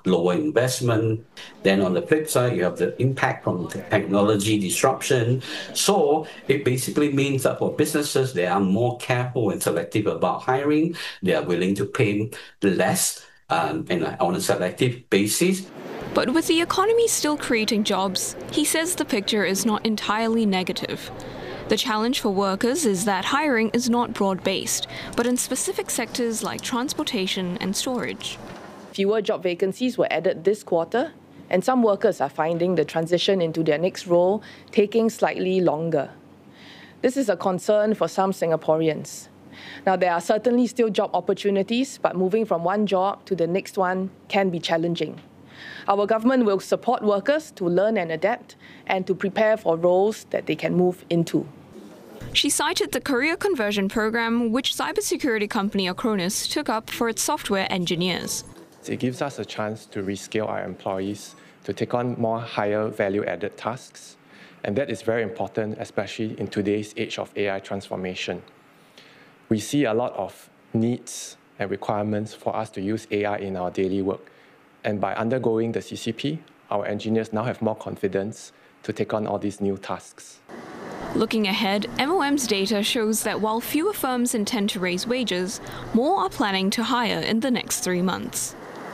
lower investment. Then on the flip side, you have the impact from technology disruption. So it basically means that for businesses, they are more careful and selective about hiring. They are willing to pay less and on a selective basis. But with the economy still creating jobs, he says the picture is not entirely negative. The challenge for workers is that hiring is not broad-based, but in specific sectors like transportation and storage. Fewer job vacancies were added this quarter, and some workers are finding the transition into their next role taking slightly longer. This is a concern for some Singaporeans. Now, there are certainly still job opportunities, but moving from one job to the next one can be challenging. Our government will support workers to learn and adapt and to prepare for roles that they can move into. She cited the career conversion program which cybersecurity company Acronis took up for its software engineers. It gives us a chance to reskill our employees to take on more higher value-added tasks. And that is very important, especially in today's age of AI transformation. We see a lot of needs and requirements for us to use AI in our daily work. And by undergoing the CCP, our engineers now have more confidence to take on all these new tasks. Looking ahead, MOM's data shows that while fewer firms intend to raise wages, more are planning to hire in the next 3 months.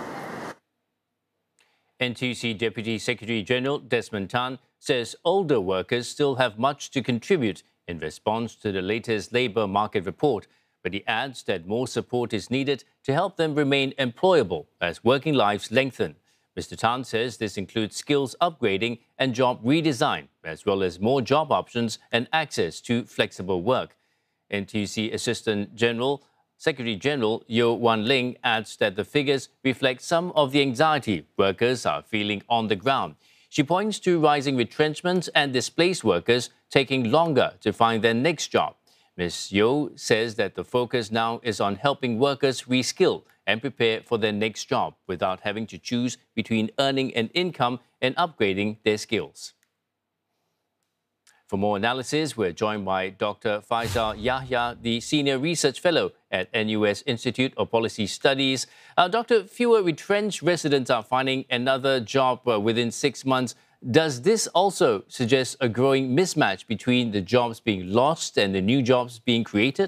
NTUC Deputy Secretary-General Desmond Tan says older workers still have much to contribute in response to the latest labour market report, but he adds that more support is needed to help them remain employable as working lives lengthen. Mr. Tan says this includes skills upgrading and job redesign, as well as more job options and access to flexible work. NTUC Assistant General Secretary-General Yeo Wan Ling adds that the figures reflect some of the anxiety workers are feeling on the ground. She points to rising retrenchments and displaced workers taking longer to find their next job. Ms. Yeo says that the focus now is on helping workers reskill and prepare for their next job without having to choose between earning an income and upgrading their skills. For more analysis, we're joined by Dr. Faisal Yahya, the Senior Research Fellow at NUS Institute of Policy Studies. Doctor, fewer retrenched residents are finding another job within 6 months. Does this also suggest a growing mismatch between the jobs being lost and the new jobs being created?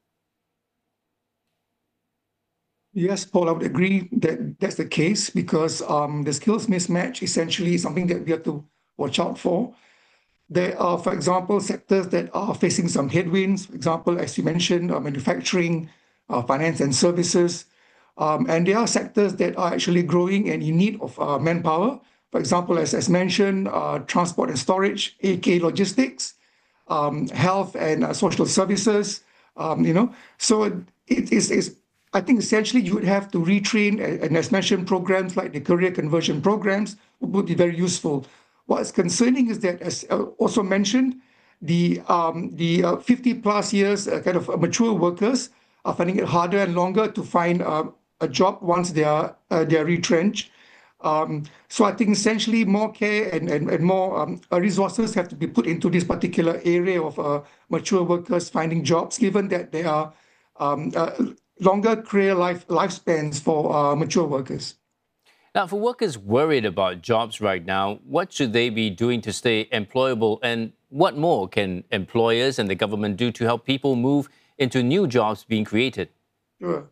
Yes, Paul, I would agree that that's the case because the skills mismatch essentially is something that we have to watch out for. There are, for example, sectors that are facing some headwinds. For example, as you mentioned, manufacturing, finance and services. And there are sectors that are actually growing and in need of manpower. For example, as mentioned, transport and storage, AK logistics, health and social services, So it is, I think essentially you would have to retrain, and as mentioned, programs like the career conversion programs would be very useful. What's concerning is that, as also mentioned, the 50+ years kind of mature workers are finding it harder and longer to find a job once they are retrenched. So I think essentially more care and more resources have to be put into this particular area of mature workers finding jobs, given that there are longer career lifespans for mature workers. Now, for workers worried about jobs right now, what should they be doing to stay employable, and what more can employers and the government do to help people move into new jobs being created? Sure.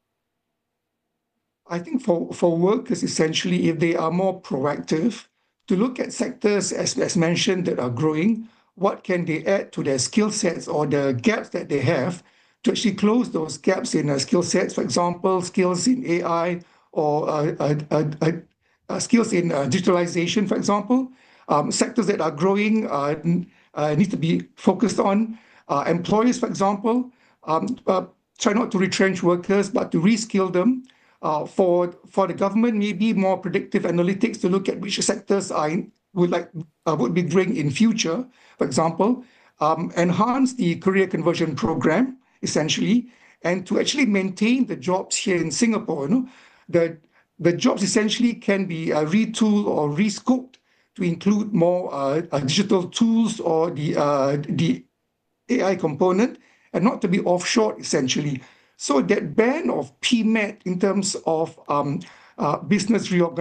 I think for workers, essentially, if they are more proactive, to look at sectors, as mentioned, that are growing, what can they add to their skill sets or the gaps that they have to actually close those gaps in skill sets, for example, skills in AI or skills in digitalization, for example. Sectors that are growing need to be focused on. Employers, for example, try not to retrench workers, but to reskill them. For the government, maybe more predictive analytics to look at which sectors would be growing in future, for example. Enhance the career conversion program, essentially, and to actually maintain the jobs here in Singapore. The jobs essentially can be retooled or rescoped to include more digital tools or the AI component, and not to be offshore, essentially. So that ban of PMAT in terms of business reorganization